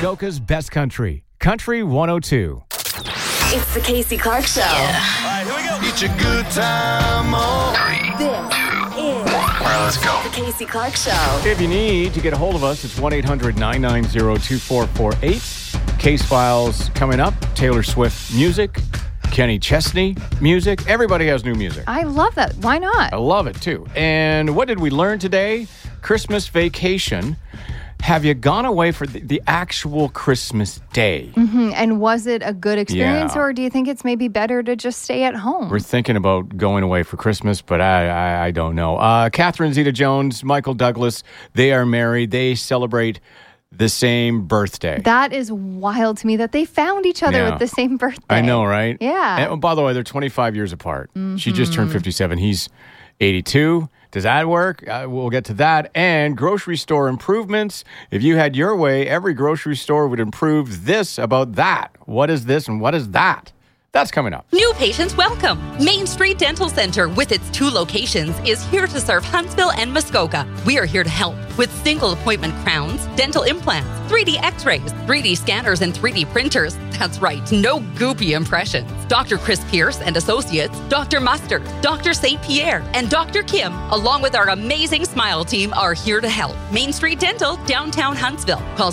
Muskoka's best country. Country 102. It's the Casey Clark Show. Yeah. All right, here we go. Get your good time on. This is All right, let's go. the Casey Clark Show. If you need to get a hold of us, it's 1-800-990-2448. Case files coming up. Taylor Swift music. Kenny Chesney music. Everybody has new music. I love that. Why not? I love it, too. And what did we learn today? Christmas vacation. Have you gone away for the actual Christmas day? Mm-hmm. And was it a good experience, Yeah. or do you think it's maybe better to just stay at home? We're thinking about going away for Christmas, but I don't know. Catherine Zeta-Jones, Michael Douglas, they are married. They celebrate the same birthday. That is wild to me that they found each other Yeah. with the same birthday. I know, right? Yeah. And, by the way, they're 25 years apart. She just turned 57. He's 82. Does that work? We'll get to that. And grocery store improvements. If you had your way, every grocery store would improve this about that. What is this and what is that? That's coming up. New patients welcome. Main Street Dental Center, with its 2 locations, is here to serve Huntsville and Muskoka. We are here to help with single appointment crowns, dental implants, 3D x-rays, 3D scanners, and 3D printers. That's right, no goopy impressions. Dr. Chris Pierce and Associates, Dr. Mustard, Dr. St. Pierre, and Dr. Kim, along with our amazing Smile team, are here to help. Main Street Dental, downtown Huntsville. Call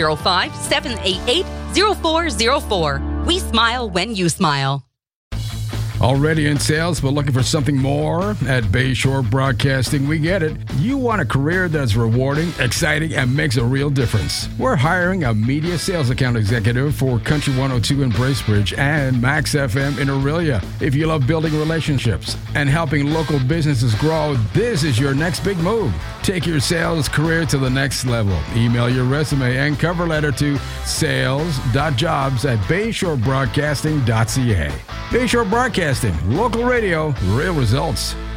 705-788-0404. We smile when you smile. Already in sales, but looking for something more? At Bayshore Broadcasting, we get it. You want a career that's rewarding, exciting, and makes a real difference. We're hiring a media sales account executive for Country 102 in Bracebridge and Max FM in Aurelia. If you love building relationships and helping local businesses grow, this is your next big move. Take your sales career to the next level. Email your resume and cover letter to sales.jobs@bayshorebroadcasting.ca. Bayshore Broadcasting, local radio, real results.